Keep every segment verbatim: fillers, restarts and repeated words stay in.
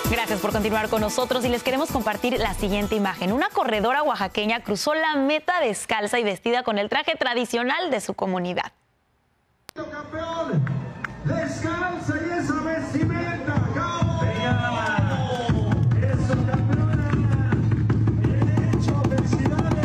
Gracias por continuar con nosotros y les queremos compartir la siguiente imagen. Una corredora oaxaqueña cruzó la meta descalza y vestida con el traje tradicional de su comunidad. Campeón, descalza y esa vestimenta, eso, campeona, bien hecho, felicidades.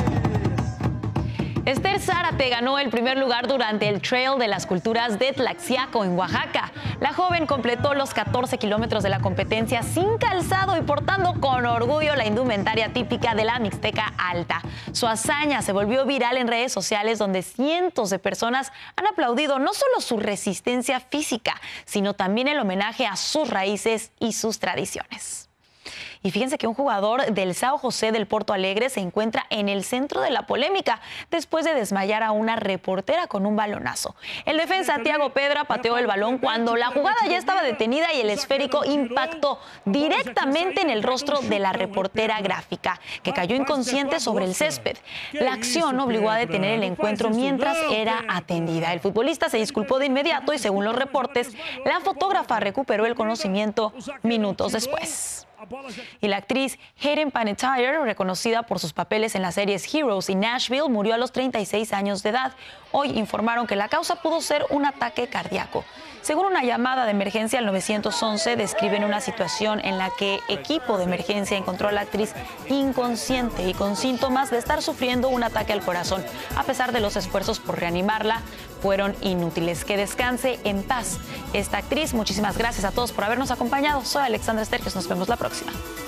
Esther Zárate ganó el primer lugar durante el Trail de las Culturas de Tlaxiaco en Oaxaca. La joven completó los catorce kilómetros de la competencia sin calzado y portando con orgullo la indumentaria típica de la Mixteca Alta. Su hazaña se volvió viral en redes sociales, donde cientos de personas han aplaudido no solo su resistencia física, sino también el homenaje a sus raíces y sus tradiciones. Y fíjense que un jugador del São José del Porto Alegre se encuentra en el centro de la polémica después de desmayar a una reportera con un balonazo. El defensa Thiago Pedra pateó el balón cuando la jugada ya estaba detenida y el esférico impactó directamente en el rostro de la reportera gráfica, que cayó inconsciente sobre el césped. La acción obligó a detener el encuentro mientras era atendida. El futbolista se disculpó de inmediato y, según los reportes, la fotógrafa recuperó el conocimiento minutos después. Y la actriz Hayden Panettiere, reconocida por sus papeles en las series Heroes y Nashville, murió a los treinta y seis años de edad. Hoy informaron que la causa pudo ser un ataque cardíaco. Según una llamada de emergencia al nueve once, describen una situación en la que equipo de emergencia encontró a la actriz inconsciente y con síntomas de estar sufriendo un ataque al corazón. A pesar de los esfuerzos por reanimarla, fueron inútiles. Que descanse en paz esta actriz. Muchísimas gracias a todos por habernos acompañado. Soy Alexandra Estergios. Nos vemos la próxima.